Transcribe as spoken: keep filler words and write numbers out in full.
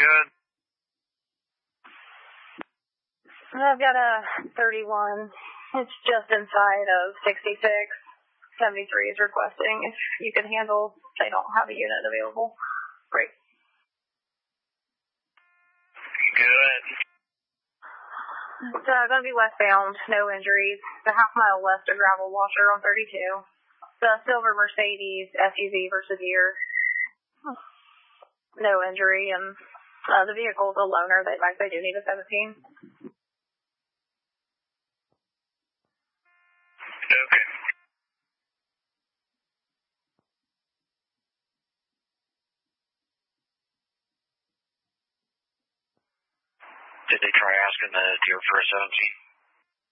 good? I've got a thirty-one. It's just inside of sixty-six. seventy-three is requesting if you can handle, they don't have a unit available. Great. Good. It's uh, going to be westbound, no injuries. The half mile west of Gravel Washer on thirty-two. The silver Mercedes S U V versus year. No injury, and uh, the vehicle's a loaner. They, like, they do need a seventeen. Okay. Did they try asking the tier for a seventeen?